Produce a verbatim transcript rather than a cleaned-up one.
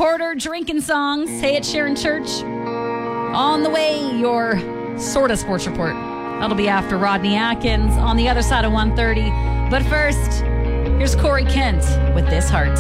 Porter, Drinking Songs. Hey, it's Sharon Church. On the way, your sort of sports report. That'll be after Rodney Atkins on the other side of one thirty. But first, here's Corey Kent with This Heart.